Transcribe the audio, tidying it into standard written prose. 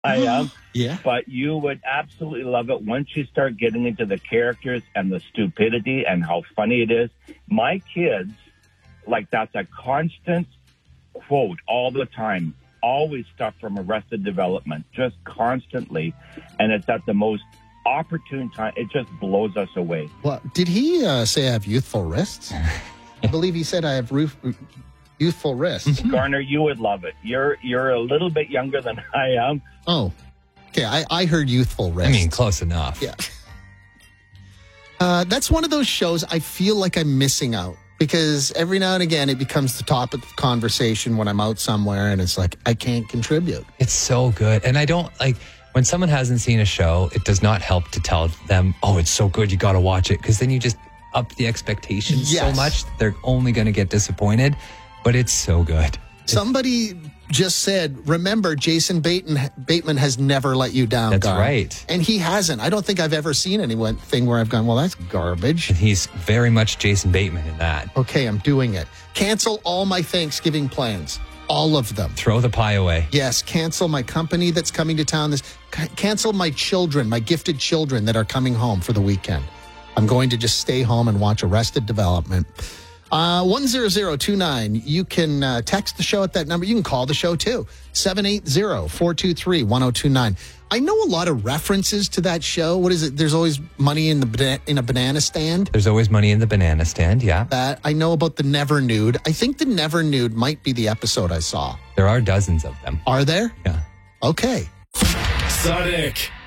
I am. Yeah. But you would absolutely love it once you start getting into the characters and the stupidity and how funny it is. My kids, like, that's a constant quote all the time. Always stuff from Arrested Development, just constantly. And it's at the most opportune time. It just blows us away. Well, did he say I have youthful wrists? I believe he said I have youthful wrists. Garner, you would love it. You're a little bit younger than I am. Oh, okay. I heard youthful wrists. I mean, close enough. Yeah. That's one of those shows I feel like I'm missing out because every now and again it becomes the topic of conversation when I'm out somewhere and it's like, I can't contribute. It's so good. And I don't like when someone hasn't seen a show, it does not help to tell them, oh, it's so good, you got to watch it. Because then you just up the expectations so much that they're only going to get disappointed. But it's so good. Somebody just said, remember, Jason Bateman has never let you down. That's right. And he hasn't. I don't think I've ever seen anything where I've gone, well, that's garbage. And he's very much Jason Bateman in that. Okay, I'm doing it. Cancel all my Thanksgiving plans. All of them. Throw the pie away. Yes, cancel my company that's coming to town. Cancel my children, my gifted children that are coming home for the weekend. I'm going to just stay home and watch Arrested Development. 10029. You can text the show at that number. You can call the show too. 780-423-1029. I know a lot of references to that show. What is it? There's always money in a banana stand. There's always money in the banana stand, yeah. That I know about the Never Nude. I think the Never Nude might be the episode I saw. There are dozens of them. Are there? Yeah. Okay. Sonic.